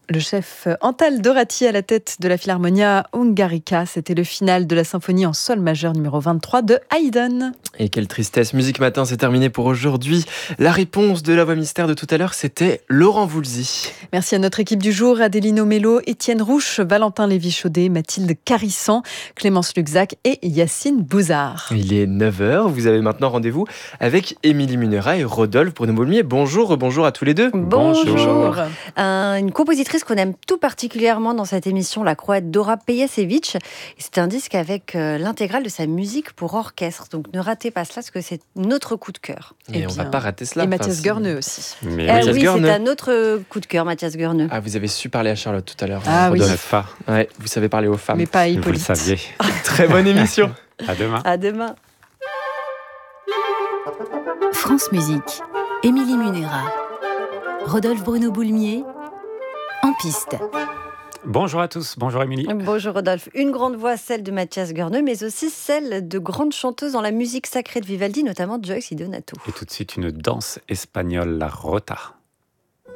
Le chef Antal Dorati à la tête de la Philharmonia Hungarica. C'était le final de la symphonie en sol majeur numéro 23 de Haydn. Et quelle tristesse, Musique Matin, c'est terminé pour aujourd'hui. La réponse de la voix mystère de tout à l'heure, c'était Laurent Voulzy. Merci à notre équipe du jour, Adéline Omello, Étienne Rouche, Valentin Lévy-Chaudet, Mathilde Carissan, Clémence Luxac et Yacine Bouzard. Il est 9h, vous avez maintenant rendez-vous avec Émilie Munera et Rodolphe Bruno-Boulmier. Bonjour à tous les deux. Bonjour. Une compositrice qu'on aime tout particulièrement dans cette émission, la Croate Dora Pejacevic. C'est un disque avec l'intégrale de sa musique pour orchestre. Donc ne ratez pas cela parce que c'est notre coup de cœur. Et on ne va pas rater cela. Et Mathias Goerneux aussi. Oui, c'est un autre coup de cœur, Mathias Goerneux. Ah, vous avez su parler à Charlotte tout à l'heure. Ah oui. Ouais, vous savez parler aux femmes. Mais pas à Hippolyte. Vous le saviez. Très bonne émission. À demain. À demain. France Musique. Émilie Munera. Rodolphe Bruno-Boulmier. En piste. Bonjour à tous, bonjour Émilie. Bonjour Rodolphe. Une grande voix, celle de Mathias Goerneux, mais aussi celle de grandes chanteuses dans la musique sacrée de Vivaldi, notamment Joyce Di Donato. Et tout de suite une danse espagnole, la Rota.